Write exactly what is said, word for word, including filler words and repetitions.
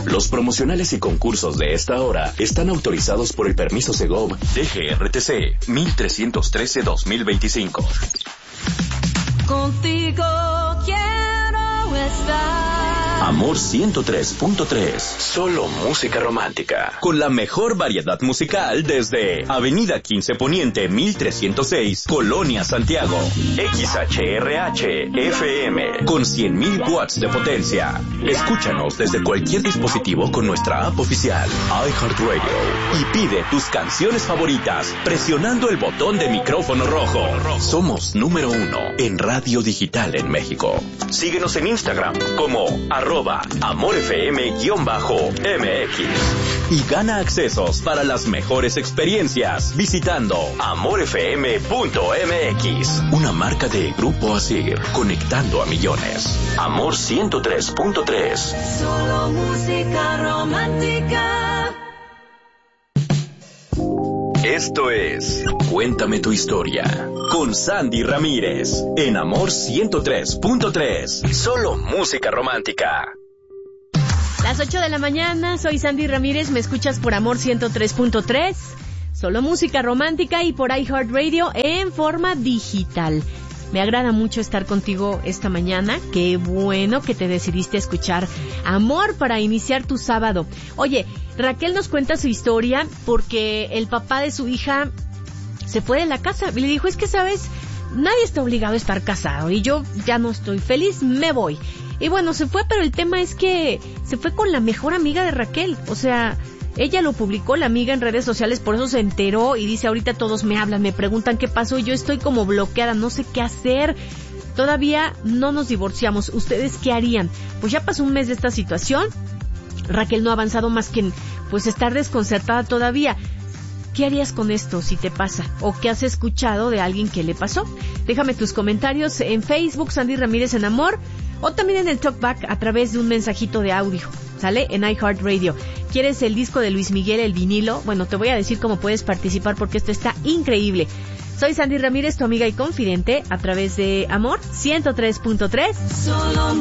Los promocionales y concursos de esta hora están autorizados por el permiso Segov D G R T C mil trescientos trece dos mil veinticinco. Contigo quiero estar. Amor ciento tres punto tres. Solo música romántica. Con la mejor variedad musical desde Avenida quince Poniente mil trescientos seis, Colonia Santiago. X H R H F M con cien mil watts de potencia. Escúchanos desde cualquier dispositivo con nuestra app oficial iHeartRadio y pide tus canciones favoritas presionando el botón de micrófono rojo. Somos número uno en radio digital en México. Síguenos en Instagram como arroba amorfm-mx y gana accesos para las mejores experiencias visitando amorfm punto m x. Una marca de Grupo Asir, conectando a millones. Amor ciento tres punto tres. Solo música romántica. Esto es Cuéntame tu historia con Sandy Ramírez en Amor ciento tres punto tres. Solo música romántica. Las ocho de la mañana, soy Sandy Ramírez, me escuchas por Amor ciento tres punto tres, solo música romántica y por iHeartRadio en forma digital. Me agrada mucho estar contigo esta mañana, qué bueno que te decidiste a escuchar Amor para iniciar tu sábado. Oye, Raquel nos cuenta su historia porque el papá de su hija se fue de la casa y le dijo, es que sabes, nadie está obligado a estar casado y yo ya no estoy feliz, me voy. Y bueno, se fue, pero el tema es que se fue con la mejor amiga de Raquel. O sea, ella lo publicó, la amiga, en redes sociales, por eso se enteró y dice, ahorita todos me hablan, me preguntan qué pasó y yo estoy como bloqueada, no sé qué hacer. Todavía no nos divorciamos. ¿Ustedes qué harían? Pues ya pasó un mes de esta situación. Raquel no ha avanzado más que en, pues, estar desconcertada todavía. ¿Qué harías con esto si te pasa? ¿O qué has escuchado de alguien que le pasó? Déjame tus comentarios en Facebook, Sandy Ramírez en Amor, o también en el Talkback a través de un mensajito de audio, ¿sale? En iHeartRadio. ¿Quieres el disco de Luis Miguel, el vinilo? Bueno, te voy a decir cómo puedes participar porque esto está increíble. Soy Sandy Ramírez, tu amiga y confidente, a través de Amor ciento tres punto tres. Solo